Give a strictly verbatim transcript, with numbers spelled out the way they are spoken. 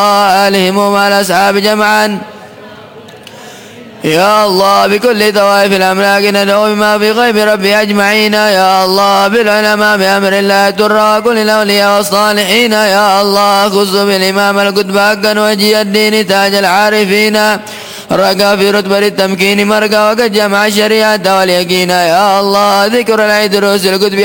آلهم ومع الأصحاب جمعا. يا الله بكل طوائف الأملاك ندعو بما في غيب ربي أجمعين. يا الله بالعلماء بأمر الله الدر وكل الأولياء والصالحين. يا الله خص بالإمام القطب حقا وجي الدين تاج العارفين. رقى في رتبة التمكين مرقى وقد جمع الشريعة واليقين. يا الله ذكر العيد رؤوس القطب